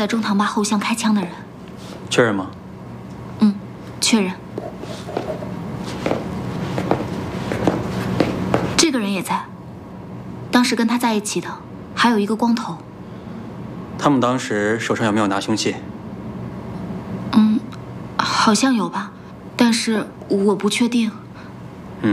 在中堂坝后巷开枪的人。 确认吗？ 嗯，确认。这个人也在。当时跟他在一起的还有一个光头。 他们当时手上有没有拿凶器？ 好像有吧，但是我不确定。